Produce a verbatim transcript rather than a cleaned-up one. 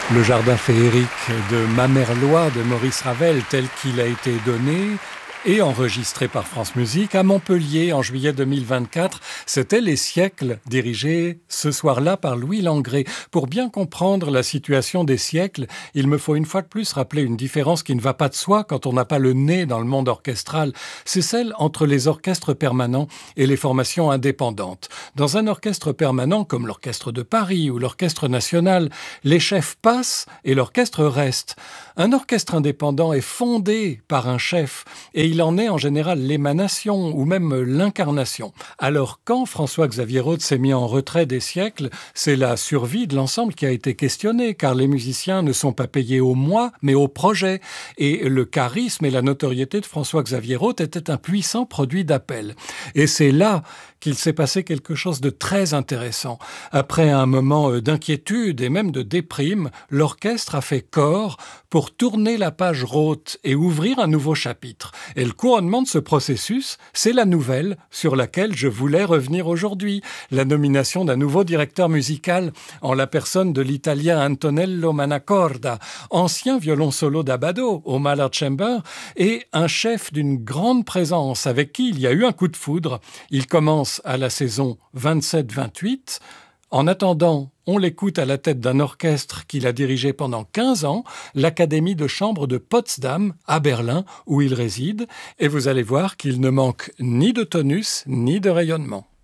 Le jardin féerique de Mamerlois de Maurice Ravel tel qu'il a été donné et enregistré par France Musique à Montpellier en juillet deux mille vingt-quatre. C'était Les Siècles, dirigé ce soir-là par Louis Langrée. Pour bien comprendre la situation des siècles, il me faut une fois de plus rappeler une différence qui ne va pas de soi quand on n'a pas le nez dans le monde orchestral. C'est celle entre les orchestres permanents et les formations indépendantes. Dans un orchestre permanent comme l'Orchestre de Paris ou l'Orchestre national, les chefs passent et l'orchestre reste. Un orchestre indépendant est fondé par un chef et il en est en général l'émanation ou même l'incarnation. Alors quand François-Xavier Rhodes s'est mis en retrait des siècles, c'est la survie de l'ensemble qui a été questionnée, car les musiciens ne sont pas payés au mois, mais au projet. Et le charisme et la notoriété de François-Xavier Rhodes étaient un puissant produit d'appel. Et c'est là qu'il s'est passé quelque chose de très intéressant. Après un moment d'inquiétude et même de déprime, l'orchestre a fait corps pour tourner la page Rhodes et ouvrir un nouveau chapitre. Et le couronnement de ce processus, c'est la nouvelle sur laquelle je voulais revenir aujourd'hui. La nomination d'un nouveau directeur musical en la personne de l'italien Antonello Manacorda, ancien violon solo d'Abbado au Mahler Chamber et un chef d'une grande présence avec qui il y a eu un coup de foudre. Il commence à la saison vingt-sept vingt-huit. En attendant, on l'écoute à la tête d'un orchestre qu'il a dirigé pendant quinze ans, l'Académie de chambre de Potsdam, à Berlin, où il réside, et vous allez voir qu'il ne manque ni de tonus ni de rayonnement.